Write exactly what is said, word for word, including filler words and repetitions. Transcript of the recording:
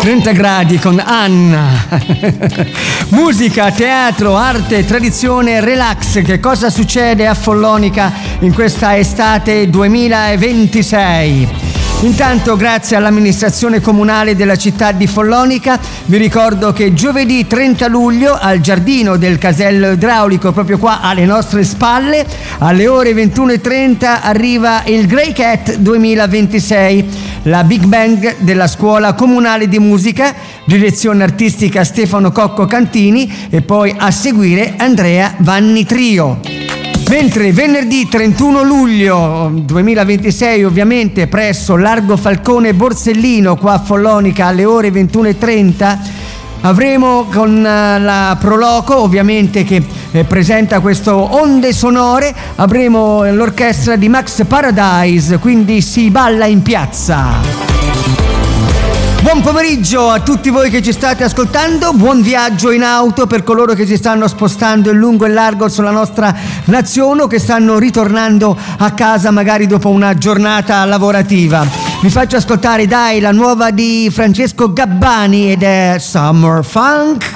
trenta gradi con Anna. Musica, teatro, arte, tradizione, relax. Che cosa succede a Follonica in questa estate duemilaventisei? Intanto, grazie all'amministrazione comunale della città di Follonica, vi ricordo che giovedì trenta luglio al giardino del casello idraulico, proprio qua alle nostre spalle, alle ore ventuno e trenta arriva il Grey Cat duemilaventisei, la Big Bang della scuola comunale di musica, direzione artistica Stefano Cocco Cantini e poi a seguire Andrea Vanni Trio. Mentre venerdì trentuno luglio duemilaventisei, ovviamente presso Largo Falcone Borsellino qua a Follonica alle ore ventuno e trenta, avremo con la Proloco, ovviamente, che eh, presenta questo Onde Sonore, avremo l'orchestra di Max Paradise, quindi si balla in piazza. Buon pomeriggio a tutti voi che ci state ascoltando, buon viaggio in auto per coloro che si stanno spostando in lungo e largo sulla nostra nazione o che stanno ritornando a casa magari dopo una giornata lavorativa. Vi faccio ascoltare, dai, la nuova di Francesco Gabbani ed è Summer Funk.